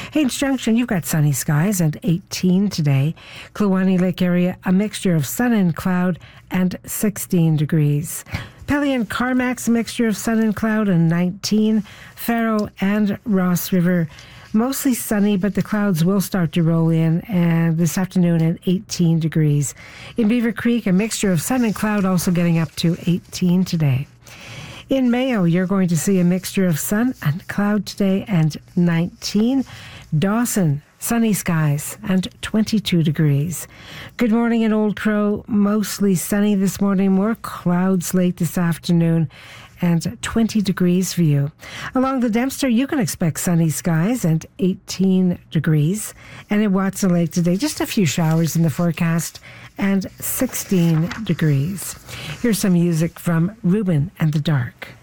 Haines Junction, you've got sunny skies and 18 today. Kluwani Lake area, a mixture of sun and cloud and 16 degrees. Pelly and Carmax, a mixture of sun and cloud and 19. Faro and Ross River, mostly sunny, but the clouds will start to roll in and this afternoon at 18 degrees. In Beaver Creek, a mixture of sun and cloud, also getting up to 18 today. In Mayo, you're going to see a mixture of sun and cloud today and 19. Dawson, sunny skies and 22 degrees. Good morning in Old Crow, mostly sunny this morning, more clouds late this afternoon and 20 degrees for you. Along the Dempster, you can expect sunny skies and 18 degrees. And in Watson Lake today, just a few showers in the forecast and 16 degrees. Here's some music from Ruben and the Dark.